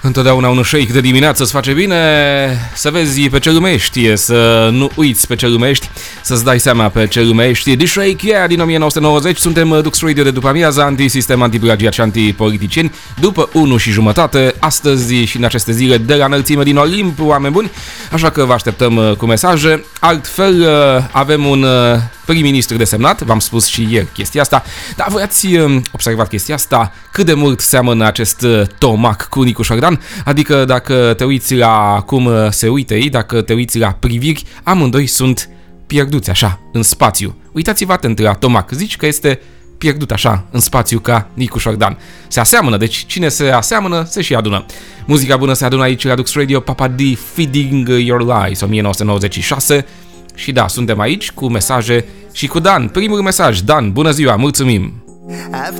Întotdeauna un shake de dimineață îți face bine să vezi pe ce lumești, să nu uiți pe ce lumești, să-ți dai seama pe ce lumești. The Shake, yeah, din 1990, suntem Dux Radio de după amiază, antisistem, antiplagiat și antipoliticieni, după 1:30, astăzi și în aceste zile de la înălțime din Olimp, oameni buni, așa că vă așteptăm cu mesaje. Altfel, avem un prim-ministru desemnat, v-am spus și ieri chestia asta, dar voi ați observat chestia asta, cât de mult seamănă acest Tomac cu Nicu Șordan, adică dacă te uiți la cum se uită ei, dacă te uiți la priviri, amândoi sunt pierduți așa, în spațiu. Uitați-vă atent la Tomac, zici că este pierdut așa, în spațiu ca Nicu Șordan. Se aseamănă, deci cine se aseamănă, se și adună. Muzica bună se adună aici la Dux Radio, Papa D, Feeding Your Lies, 1996. Și da, suntem aici cu mesaje și cu Dan. Primul mesaj, Dan, bună ziua, mulțumim!